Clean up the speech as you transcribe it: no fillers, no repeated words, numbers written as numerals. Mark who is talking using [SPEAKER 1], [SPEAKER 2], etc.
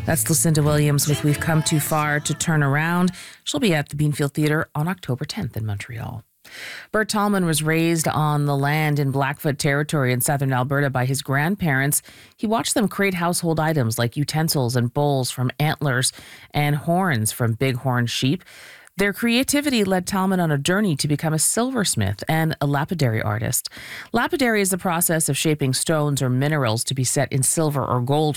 [SPEAKER 1] That's Lucinda Williams with We've Come Too Far to Turn Around. She'll be at the Beanfield Theatre on October 10th in Montreal. Bert Tallman was raised on the land in Blackfoot territory in southern Alberta by his grandparents. He watched them create household items like utensils and bowls from antlers and horns from bighorn sheep. Their creativity led Tallman on a journey to become a silversmith and a lapidary artist. Lapidary is the process of shaping stones or minerals to be set in silver or gold